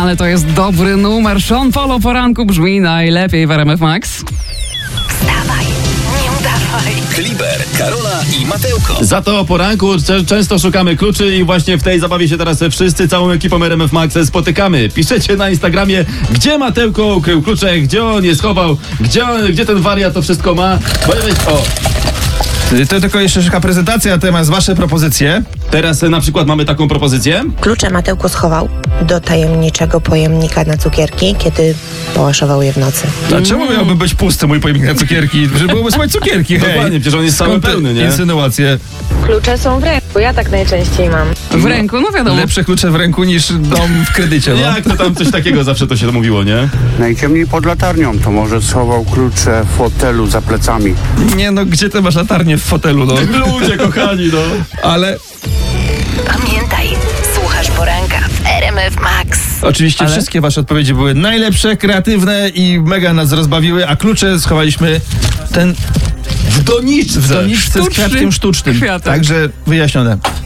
ale to jest dobry numer. Sean Paul o poranku brzmi najlepiej w RMF Max. Wstawaj, nie udawaj. Kliber, Karola i Mateuko. Za to o poranku często szukamy kluczy i właśnie w tej zabawie się teraz wszyscy, całą ekipą RMF Max spotykamy. Piszecie na Instagramie, gdzie Mateuko ukrył klucze, gdzie on je schował, gdzie ten wariat to wszystko ma. To tylko jeszcze szybka prezentacja na temat wasze propozycje. Teraz na przykład mamy taką propozycję. Klucze Mateuko schował do tajemniczego pojemnika na cukierki, kiedy połaszował je w nocy. A czemu miałby być pusty mój pojemnik na cukierki? Żeby byłoby słychać cukierki, hej. Dokładnie, przecież on jest cały Skąd te pełny, nie? insynuacje. Klucze są w ręku, ja tak najczęściej mam. W ręku, no wiadomo. Lepsze klucze w ręku niż dom w kredycie, no. Jak to tam coś takiego zawsze to się mówiło, nie? Najciemniej pod latarnią, to może schował klucze w fotelu za plecami. Nie no, gdzie ty masz latarnię w fotelu, no. Ludzie kochani, no. Ale Pamiętaj, słuchasz poranka w RMF Max. oczywiście wszystkie wasze odpowiedzi były najlepsze, kreatywne i mega nas rozbawiły, a klucze schowaliśmy W doniczce. w doniczce z Sztuczny kwiatkiem sztucznym. kwiatek. Także wyjaśnione.